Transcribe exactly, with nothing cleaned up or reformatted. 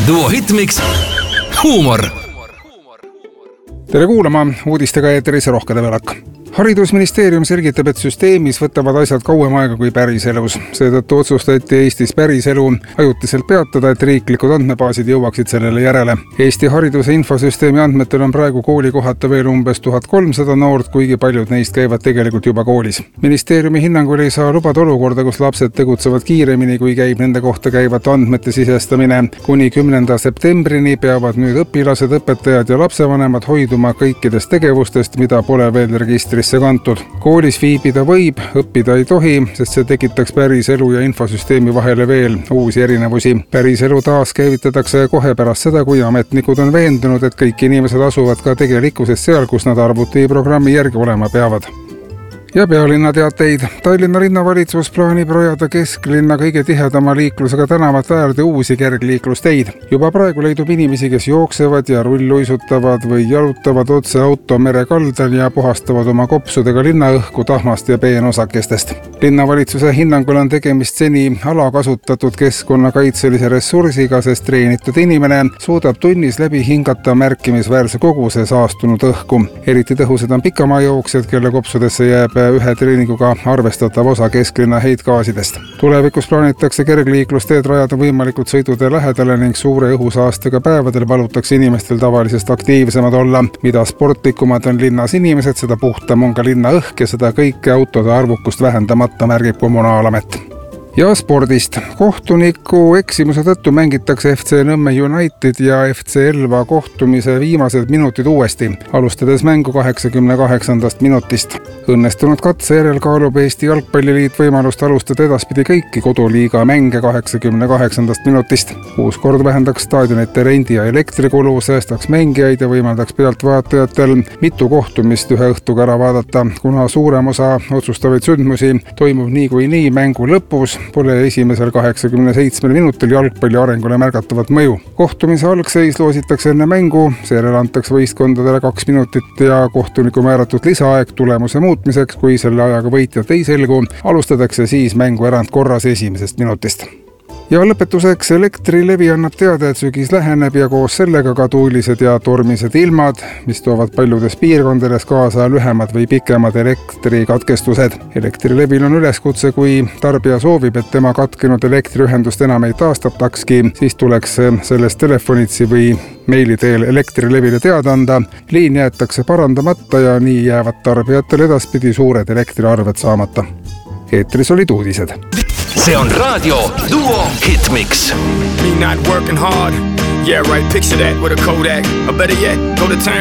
Duo Hitmix huumor. Tere kuulama, uudistega eetris Rohke Develak. Haridusministeerium selgitab, et süsteemis võtavad asjad kauem aega kui päriselus. Seetõttu otsustati Eestis päriselu ajutiselt peatada, et riiklikud andmebaasid jõuaksid sellele järele. Eesti hariduse infosüsteemi andmetel on praegu koolikohata veel umbes tuhat kolmsada noort, kuigi paljud neist käivad tegelikult juba koolis. Ministeeriumi hinnangul ei saa lubada olukorda, kus lapsed tegutsevad kiiremini, kui käib nende kohta käivate andmete sisestamine. Kuni kümnenda septembrini peavad nüüd õpilased, õpetajad ja lapsevanemad hoiduma kõikidest tegevustest, mida pole veel registris kantud. Koolis viibida võib, õppida ei tohi, sest see tekitaks päriselu ja infosüsteemi vahele veel uusi erinevusi. Päriselu taas käivitatakse kohe pärast seda, kui ametnikud on veendunud, et kõik inimesed asuvad ka tegelikkuses seal, kus nad arvutiprogrammi järgi olema peavad. Ja pealinna teateid. Tallinna linnavalitsus plaanib rajada kesklinna kõige tihedama liiklusega tänavate äärde uusi kergliiklusteid. Juba praegu leidub inimesi, kes jooksevad ja rulluisutavad või jalutavad otse auto mere kaldal ja puhastavad oma kopsudega linnaõhku tahmast ja peenosakestest. Linnavalitsuse hinnangul on tegemist seni alakasutatud keskkonnakaitselise ressursiga, sest treenitud inimene suudab tunnis läbi hingata märkimisväärse koguse saastunud õhku. Eriti tõhusad on pikamaajooksjad, kelle kopsudesse jääb ühe treeninguga arvestatav osa kesklinna heitgaasidest. Tulevikus plaanitakse kergliiklusteed rajada võimalikult sõidude lähedale ning suure õhusaastega päevadel palutakse inimestel tavalisest aktiivsemad olla. Mida sportlikumad on linnas inimesed, seda puhtam on ka linna õhk ja seda kõike autode arvukust vähendamata, märgib Kommunaalamet. Ja spordist. Kohtuniku eksimuse tõttu mängitakse F C Nõmme United ja F C Elva kohtumise viimased minutid uuesti, alustades mängu kaheksakümne kaheksandast minutist. Õnnestunud katse järel kaalub Eesti Jalgpalliliit võimalust alustada edaspidi kõiki koduliiga mänge kaheksakümne kaheksandast minutist. Uus kord vähendaks staadionite rendi ja elektrikulu, säästaks mängijaid ja võimaldaks pealtvaatajatel mitu kohtumist ühe õhtuga ära vaadata, kuna suurem osa otsustavaid sündmusi toimub nii kui nii mängu lõpus, pole esimesel kaheksakümne seitsmel minutil jalgpalli arengule märgatavat mõju. Kohtumise algseis loositakse enne mängu, seejärel antakse võistkondadele kaks minutit ja kohtuniku määratud lisaaeg tulemuse muutmiseks, kui selle ajaga võitjat ei selgu, alustatakse siis mängu erandkorras esimesest minutist. Ja lõpetuseks Elektrilevi annab teada, et sügis läheneb ja koos sellega ka tuulised ja tormised ilmad, mis toovad paljudes piirkondades kaasa lühemad või pikemad elektrikatkestused. Elektrilevil on üleskutse, kui tarbija soovib, et tema katkenud elektriühendust enam ei taastatakski, siis tuleks sellest telefonitsi või meili teel Elektrilevile teada anda. Liin jäetakse parandamata ja nii jäävad tarbijatel edaspidi suured elektriarved saamata. Eetris olid uudised. See on raadio Duo Hitmix. Me not working hard. Yeah, right. Picture that with a Kodak. Or better yet, go to turn.